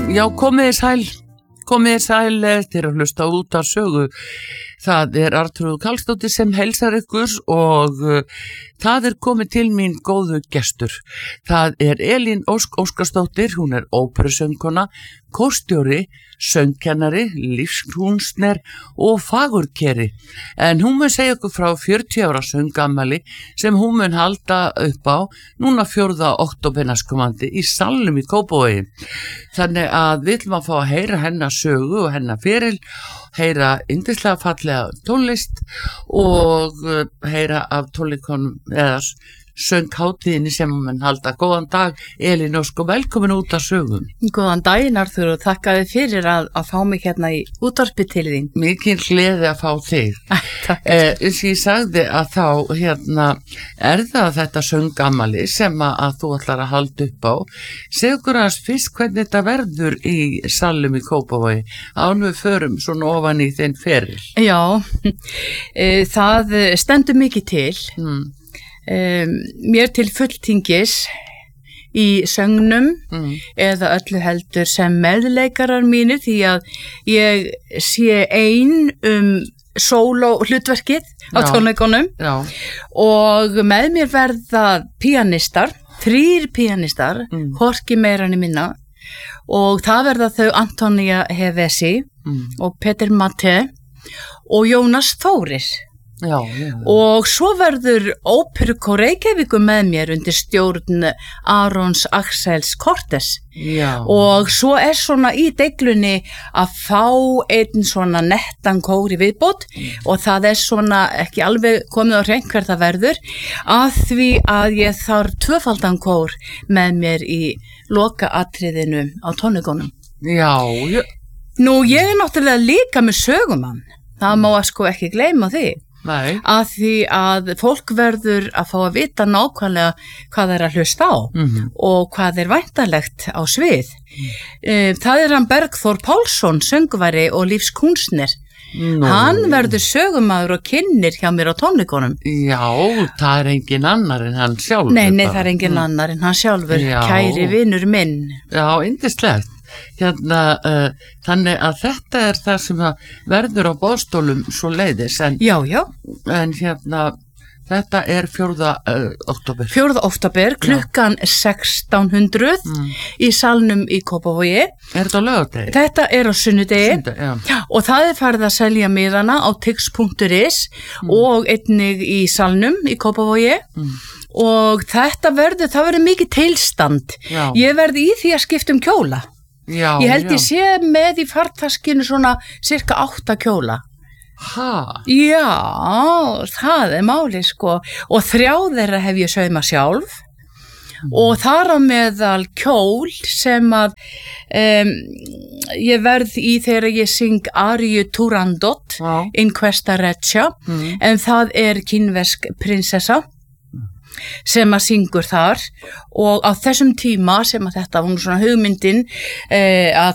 Já, komið sæl til að hlusta út af sögu. Það Arnþrúður Karlsdóttir sem heilsar ykkur og það komið til mín góðu gestur. Það Elín Ósk Óskarsdóttir, hún óperusöngkona, kórstjóri, söngkennari, lífskúnstner og fagurkeri. En hún mun segja ykkur frá 40 ára söngafmæli sem hún mun halda upp á núna 4. október næstkomandi í Salnum í Kópavogi. Þannig að við viljum að fá að heyra hennar sögu og hennar feril, heyra yndislega fallega tónlist og heyra af tónleikunum eða sönghátíðinni sem mun halda. Góðan dag, Elín Ósk, og velkomin út af sögum. Góðan daginn, Arnþrúður, og þakka þið fyrir að fá mig hérna í útvarpi til þín. Mikil gleði að fá þig. Takk. Ég sagði að þá það þetta söngafmæli sem að þú ætlar að halda upp á. Segðu okkur aðeins fyrst hvernig þetta verður í Salnum í Kópavogi án við förum svona ofan í þinn feril. Já, það stendur mikið til. Mér til fulltingis í söngnum eða öllu heldur sem meðleikarar mínir því að ég sé ein sóló hlutverkið á tónleikunum og með mér verða píanistar, 3 píanistar, hvorki meira en minna, og það verða þau Antonía Hevesi og Peter Matte og Jónas Þórir. Já. Og svo verður Óperukór Reykjavíkur með mér undir stjórn Arons Axels Cortes. Já. Og svo svona í deiglunni að fá einn svona nettan kór í viðbót og það svona ekki alveg komið á hreint hver það verður að því að ég þarf 2-faldan kór með mér í lokaatriðinu á tónleikunum. Já. Nú, ég náttúrulega líka með sögumann. Það má ekki gleyma því. Nei. Að því að fólk verður að fá að vita nákvæmlega hvað að hlusta á og hvað væntanlegt á svið. Það hann Bergþór Pálsson, söngvari og lífskúnstner. Hann verður sögumaður og kynnir hjá mér á tónleikunum. Já, það engin annar en hann sjálfur. Nei, það engin annar en hann sjálfur, kæri vinur minn. Já, yndislegt. Þannig að þetta það sem verður á boðstólum svo leiðis en, já. En þetta 4. október 4. október klukkan 1600 í Salnum í Kópavogi. Þetta á laugardegi? Þetta á sunnudegi og það farið að selja miðana á tix.is og einnig í Salnum í Kópavogi. Og það verður mikið tilstand. Ég verði í því að skipta kjóla. Ég held ég sé með í fartaskinu svona cirka 8 kjóla. Ha? Já, það máli og 3 þeirra hef ég saumað sjálf og þar á meðal kjól sem að ég verð í þegar ég syng Ariu Turandot in Questa Reccia en það kínversk prinsessa sem að syngur þar og á þessum tíma sem að þetta var svona hugmyndin á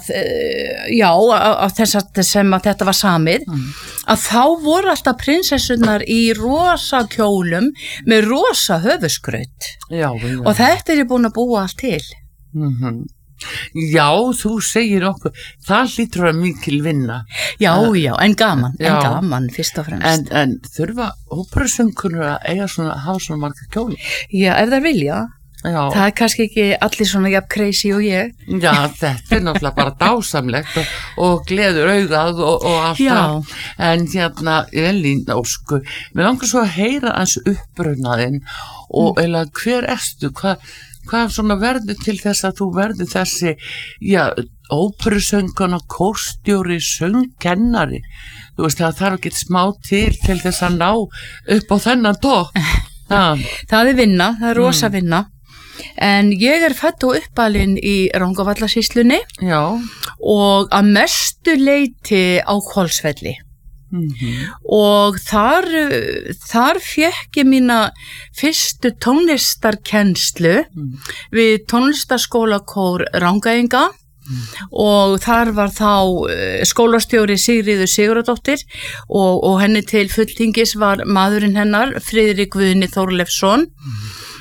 þess sem að þetta var samið að þá voru alltaf prinsessunar í rosa kjólum með rosa höfuskraut og þetta ég búin að búa allt til. Já, þú segir okkur, það hlýtur að mikil vinna. Já, en gaman fyrst og fremst. En þurfa óperusöngkonur að hafa svona marga kjóli? Já, ef þær vilja. Já. Það kannski ekki allir svona jafn crazy og ég. Já, þetta náttúrulega bara dásamlegt og gleður augað og allt það. En Elín Ósk, mér langar svo að heyra hans upprunnaðinn og hver ertu, hvað svona verður til þess að þú verður þessi, óperusöngkona, kórstjóri, söngkennari? Þú veist, það þarf ekki smá til þess að ná upp á þennan topp. Það vinna, það rosa vinna. En ég fædd og uppalin í Rangárvallasýslunni og að mestu leyti á Hvolsvelli. Og þar fékk ég mína fyrstu tónlistarkennslu við tónlistarskólakór Rangæinga og þar var þá skólastjóri Sigríður Sigurðardóttir og henni til fulltingis var maðurinn hennar Friðrik Guðni Þorleifsson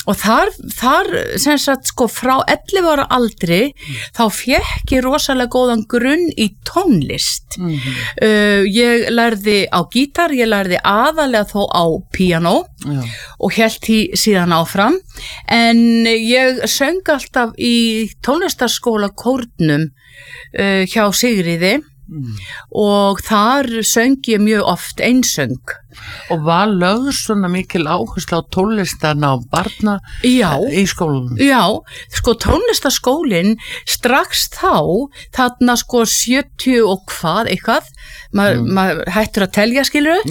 og þar sem sagt sko frá 11 ára aldri þá fékk ég rosalega góðan grunn í tónlist. Ég lærði á gítar, ég lærði aðalega þó á píanó og hélt því síðan áfram, en ég söng alltaf í tónlistarskóla kórnum hjá Sigríði og þar söng ég mjög oft einsöng. Og var lögð svona mikil áherslu á tónlistarna á barna í skólanum? Já, sko tónlistarskólinn strax þarna sko 70 og eitthvað, maður hættur að telja, skilur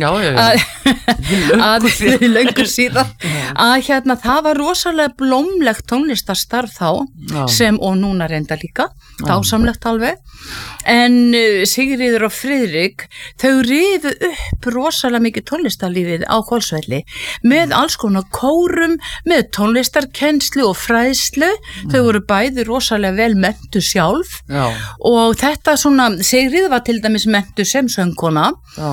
löngu síðan að hérna það var rosalega blómlegt tónlistarstarf þá sem og núna reynda líka, dásamlegt alveg, en Sigríður og Friðrik þau rifu upp rosalega mikið tónlistarlífið á Hvolsvelli með alls konar kórum, með tónlistarkennslu og fræðslu. Þau voru bæði rosalega vel menntuð sjálf og þetta svona, Sigríður var til dæmis menntuð sem söngkona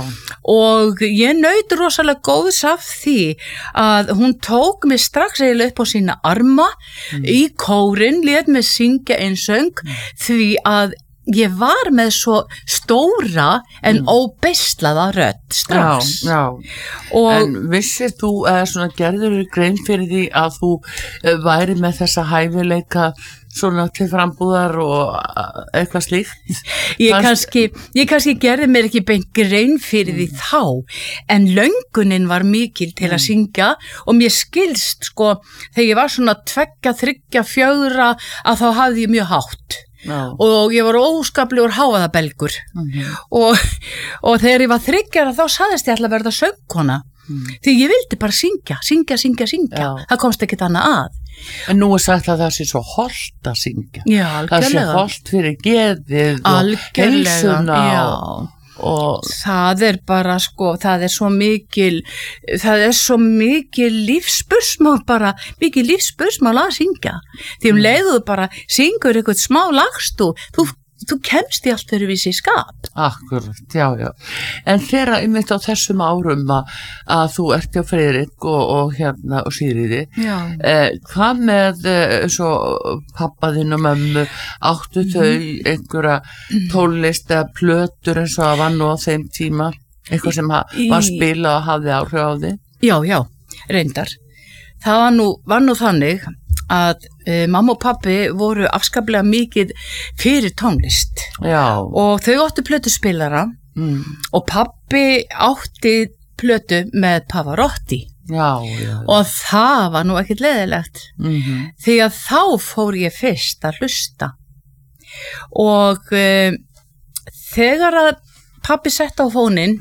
og ég naut rosalega góðs af því að hún tók mig strax eiginlega upp á sína arma í kórinn, lét mig syngja einsöng því að ég var með svo stóra en óbeislaða rödd strax. En vissir þú eða svona gerður grein fyrir því að þú væri með þessa hæfileika svona til frambúðar og eitthvað slíkt? Ég kannski gerði mér ekki beint grein fyrir því þá, en löngunin var mikil til að syngja og mér skilst sko þegar ég var svona 2, 3, 4 að þá hafði ég mjög hátt. Og ég var óskaplegur hávaðabelgur og þegar ég var 3 ára þá sagðist ég ætla að verða söngkona því ég vildi bara syngja það komst ekkert annað að. En nú sagt að það sé svo hollt að syngja. Já, algjörlega. Það sé hollt fyrir geðið og heilsuna og það bara sko, það er svo mikil lífsspursmál bara, mikil lífsspursmál að syngja. Því leiðu þú bara syngur eitthvað smá lagstu, þú kemst í allt fyrir vísi skap. Akkurat, já. En þegar einmitt á þessum árum að þú ert hjá Friðrik og hérna og Sigríði, hvað með svo pappa þinn og mömmu, áttu þau einhverja tónlist eða plötur eins og að var nú á þeim tíma, eitthvað sem var spila og hafði áhrif á þig? Já, reyndar. Það var nú þannig að mamma og pappi voru afskaplega mikið fyrir tónlist og þau áttu plötuspilara og pappi átti plötu með Pavarotti og það var nú ekkert leiðilegt því að þá fór ég fyrst að hlusta og þegar að pappi sett á fóninn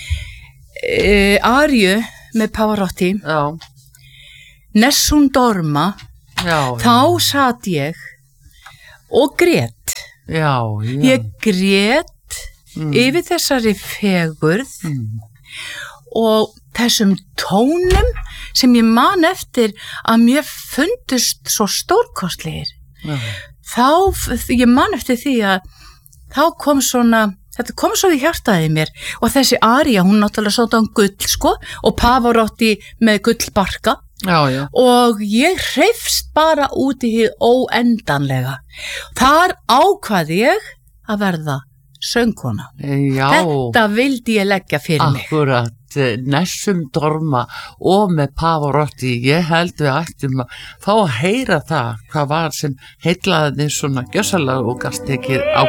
Arju með Pavarotti Nessun Dorma þá satt ég og grét. Ég grét yfir þessari fegurð og þessum tónum sem ég man eftir að mér fundust svo stórkostlegir. Ég man eftir því að þá kom svona, þetta kom svo í hjartaði mér og þessi Arja, hún náttúrulega sátt á gull sko og Pavarotti með gullbarka. Og ég hreifst bara út í hið óendanlega. Þar ákvað ég að verða söngkona. Þetta vildi ég leggja fyrir mig. Akkurat, Nessun Dorma og með Pavarotti. Ég held við ættum að fá að heyra það hvað var sem heillaði þið svona gjössalega og gast ekki á